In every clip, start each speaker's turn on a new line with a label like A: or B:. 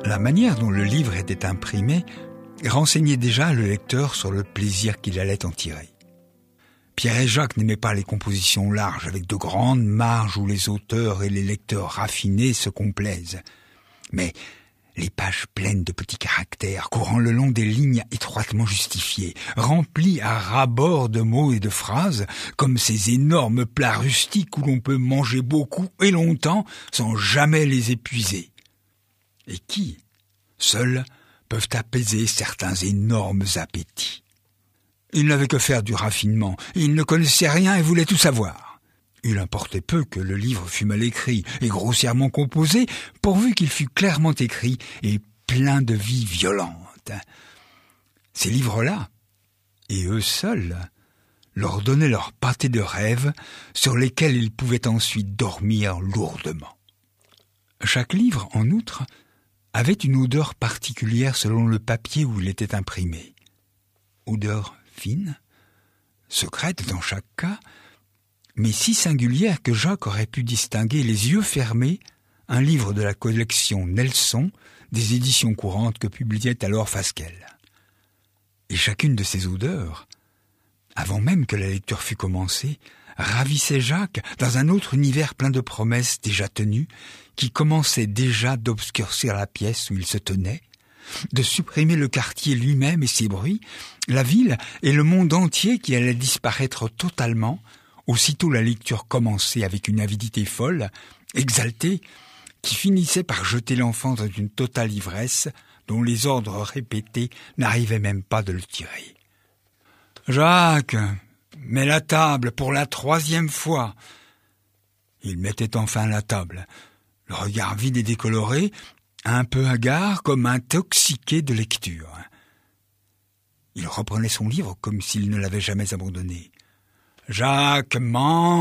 A: La manière dont le livre était imprimé renseignait déjà le lecteur sur le plaisir qu'il allait en tirer. Pierre et Jacques n'aimaient pas les compositions larges avec de grandes marges où les auteurs et les lecteurs raffinés se complaisent. Mais les pages pleines de petits caractères, courant le long des lignes étroitement justifiées, remplies à ras-bord de mots et de phrases, comme ces énormes plats rustiques où l'on peut manger beaucoup et longtemps sans jamais les épuiser. Et qui, seuls, peuvent apaiser certains énormes appétits. Ils n'avaient que faire du raffinement, ils ne connaissaient rien et voulaient tout savoir. Il importait peu que le livre fût mal écrit et grossièrement composé, pourvu qu'il fût clairement écrit et plein de vie violente. Ces livres-là, et eux seuls, leur donnaient leur pâté de rêves sur lesquels ils pouvaient ensuite dormir lourdement. Chaque livre, en outre, avait une odeur particulière selon le papier où il était imprimé. Odeur fine, secrète dans chaque cas, mais si singulière que Jacques aurait pu distinguer les yeux fermés un livre de la collection Nelson des éditions courantes que publiait alors Fasquelle. Et chacune de ces odeurs, avant même que la lecture fût commencée, ravissait Jacques dans un autre univers plein de promesses déjà tenues, qui commençait déjà d'obscurcir la pièce où il se tenait, de supprimer le quartier lui-même et ses bruits, la ville et le monde entier qui allait disparaître totalement, aussitôt la lecture commençait avec une avidité folle, exaltée, qui finissait par jeter l'enfant dans une totale ivresse dont les ordres répétés n'arrivaient même pas de le tirer. « Jacques, mets la table pour la 3e fois !» Il mettait enfin la table, le regard vide et décoloré, un peu hagard comme intoxiqué de lecture. Il reprenait son livre comme s'il ne l'avait jamais abandonné. « Jacques, mange !»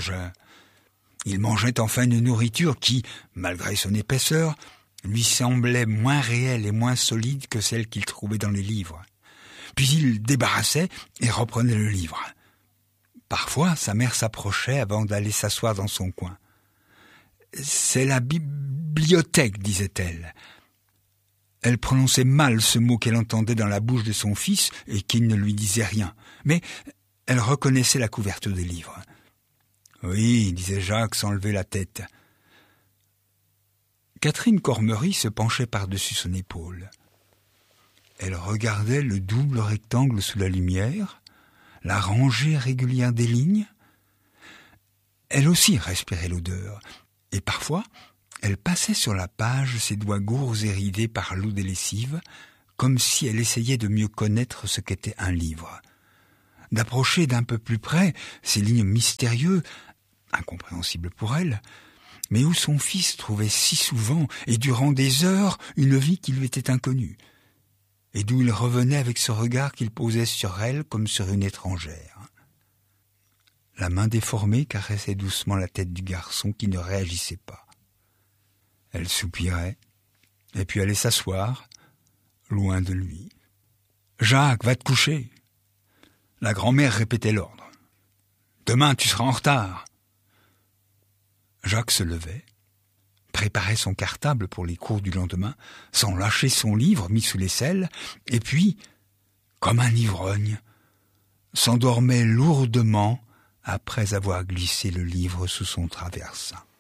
A: Il mangeait enfin une nourriture qui, malgré son épaisseur, lui semblait moins réelle et moins solide que celle qu'il trouvait dans les livres. Puis il débarrassait et reprenait le livre. Parfois, sa mère s'approchait avant d'aller s'asseoir dans son coin. « C'est la bibliothèque, disait-elle. » Elle prononçait mal ce mot qu'elle entendait dans la bouche de son fils et qui ne lui disait rien. Mais elle reconnaissait la couverture des livres. « Oui, disait Jacques sans lever la tête. » Catherine Cormery se penchait par-dessus son épaule. Elle regardait le double rectangle sous la lumière, la rangée régulière des lignes. Elle aussi respirait l'odeur, et parfois, elle passait sur la page ses doigts gourds et ridés par l'eau des lessives, comme si elle essayait de mieux connaître ce qu'était un livre. D'approcher d'un peu plus près ces lignes mystérieuses, incompréhensibles pour elle, mais où son fils trouvait si souvent et durant des heures une vie qui lui était inconnue, et d'où il revenait avec ce regard qu'il posait sur elle comme sur une étrangère. La main déformée caressait doucement la tête du garçon qui ne réagissait pas. Elle soupirait, et puis allait s'asseoir, loin de lui. « Jacques, va te coucher !» La grand-mère répétait l'ordre. « Demain, tu seras en retard !» Jacques se levait, préparait son cartable pour les cours du lendemain, sans lâcher son livre mis sous l'aisselle, et puis, comme un ivrogne, s'endormait lourdement après avoir glissé le livre sous son traversin.